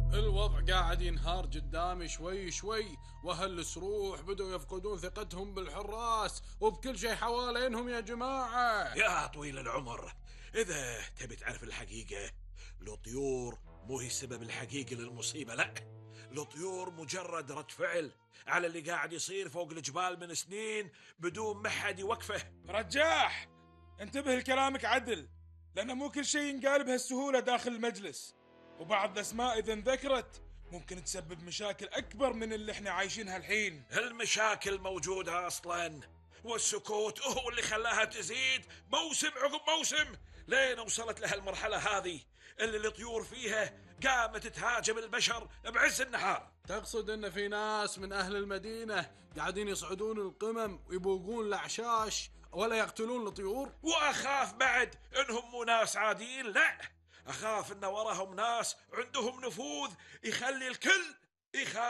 الوضع قاعد ينهار قدامي شوي شوي، واهل السروح بدوا يفقدون ثقتهم بالحراس وبكل شيء حوالينهم يا جماعة. يا طويل العمر، إذا تبي تعرف الحقيقة، الطيور مو هي السبب الحقيقي للمصيبة، لا. الطيور مجرد رد فعل على اللي قاعد يصير فوق الجبال من سنين بدون ما حد يوقفه. رجاح، انتبه لكلامك عدل، لأن مو كل شيء ينقال بهالسهولة داخل المجلس، وبعض الأسماء إذا انذكرت ممكن تسبب مشاكل أكبر من اللي احنا عايشينها الحين. المشاكل موجودة أصلا، والسكوت هو اللي خلاها تزيد موسم عقب موسم، لين وصلت لها المرحلة هذه اللي الطيور فيها قامت تهاجم البشر بعز النهار. تقصد ان في ناس من اهل المدينة قاعدين يصعدون القمم ويبوقون الاعشاش ولا يقتلون الطيور؟ وأخاف بعد إنهم مو ناس عاديين، لا، أخاف إن وراهم ناس عندهم نفوذ يخلي الكل يخاف